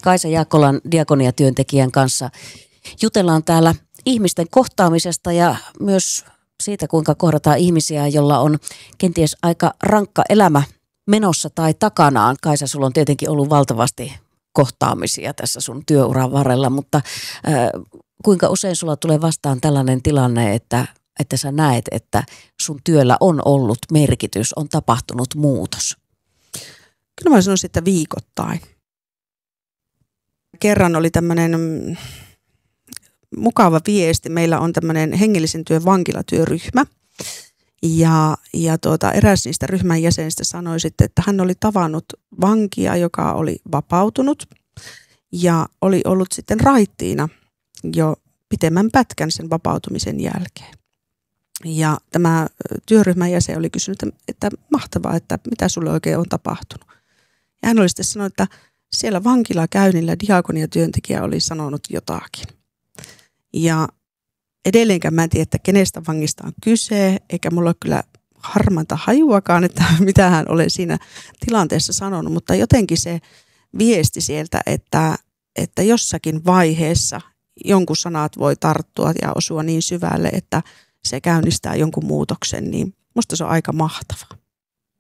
Kaisa Jaakkolan diakoniatyöntekijän kanssa jutellaan täällä ihmisten kohtaamisesta ja myös siitä, kuinka kohdataan ihmisiä, jolla on kenties aika rankka elämä menossa tai takanaan. Kaisa, sulla on tietenkin ollut valtavasti kohtaamisia tässä sun työuran varrella, mutta kuinka usein sulla tulee vastaan tällainen tilanne, että sä näet, että sun työllä on ollut merkitys, on tapahtunut muutos? Kyllä mä sanoisin, että viikoittain. Kerran oli tämmöinen mukava viesti. Meillä on tämmöinen hengellisen työn vankilatyöryhmä. Ja eräs niistä ryhmän jäsenistä sanoi sitten, että hän oli tavannut vankia, joka oli vapautunut ja oli ollut sitten raittiina jo pitemmän pätkän sen vapautumisen jälkeen. Ja tämä työryhmän jäsen oli kysynyt, että mahtavaa, että mitä sulle oikein on tapahtunut. Ja hän oli sitten sanonut, että siellä vankilakäynnillä diakoniatyöntekijä oli sanonut jotakin. Ja edelleenkään mä en tiedä, että kenestä vangista on kyse, eikä mulla ole kyllä harmainta hajuakaan, että mitä hän oli siinä tilanteessa sanonut, mutta jotenkin se viesti sieltä, että jossakin vaiheessa jonkun sanat voi tarttua ja osua niin syvälle, että se käynnistää jonkun muutoksen, niin musta se on aika mahtavaa.